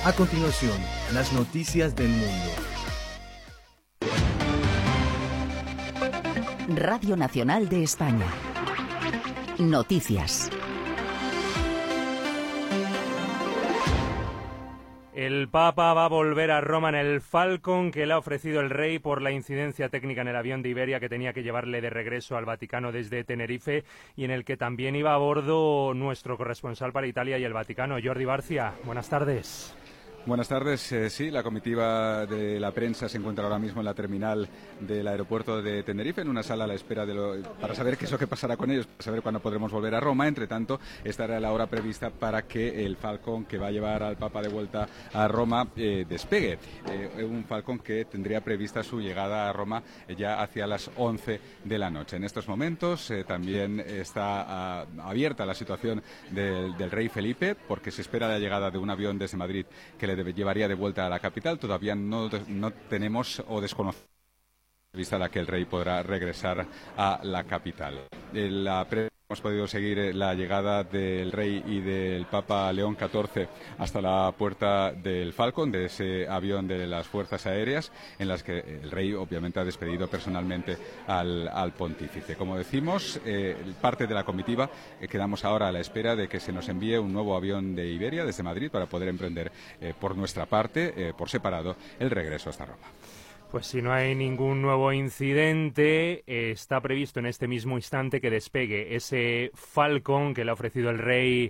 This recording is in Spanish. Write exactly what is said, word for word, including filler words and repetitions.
A continuación, las noticias del mundo. Radio Nacional de España. Noticias. El Papa va a volver a Roma en el Falcon que le ha ofrecido el rey por la incidencia técnica en el avión de Iberia que tenía que llevarle de regreso al Vaticano desde Tenerife y en el que también iba a bordo nuestro corresponsal para Italia y el Vaticano, Jordi Barcia. Buenas tardes. Buenas tardes. Eh, sí, la comitiva de la prensa se encuentra ahora mismo en la terminal del aeropuerto de Tenerife, en una sala a la espera de lo, para saber qué es lo que pasará con ellos, para saber cuándo podremos volver a Roma. Entre tanto, estará la hora prevista para que el Falcon que va a llevar al Papa de vuelta a Roma eh, despegue. Eh, un Falcon que tendría prevista su llegada a Roma eh, ya hacia las once de la noche. En estos momentos eh, también está a, abierta la situación del, del rey Felipe, porque se espera la llegada de un avión desde Madrid que le llevaría de vuelta a la capital. Todavía no, no tenemos o desconocemos vista la que el rey podrá regresar a la capital. La pre Hemos podido seguir la llegada del rey y del Papa León catorce hasta la puerta del Falcon, de ese avión de las Fuerzas Aéreas, en las que el rey obviamente ha despedido personalmente al, al pontífice. Como decimos, eh, parte de la comitiva eh, quedamos ahora a la espera de que se nos envíe un nuevo avión de Iberia desde Madrid para poder emprender eh, por nuestra parte, eh, por separado, el regreso hasta Roma. Pues si no hay ningún nuevo incidente, eh, está previsto en este mismo instante que despegue ese Falcon que le ha ofrecido el rey